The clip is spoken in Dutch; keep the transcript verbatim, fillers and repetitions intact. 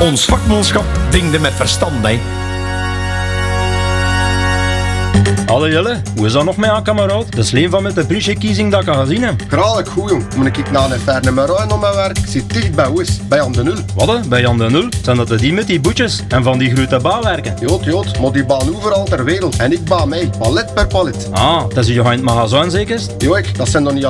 Ons vakmanschap dingde met verstand, hè. Hallo Jelle, hoe is dat nog met aan kameraad? Dat is een van met de prinsjekiezing dat ik al gezien heb. Graag goed jong, moet ik naar een ferne Meruin om mijn werk. Ik zit dicht bij Oes, bij Jan de Nul. Wat? Bij Jan de Nul? Zijn dat de die met die boetjes en van die grote bouwwerken? Jood, jood, maar die baan overal ter wereld. En ik baan mij, palet per palet. Ah, dat is je in het magazijn zeker? Jo, ik, dat zijn dan niet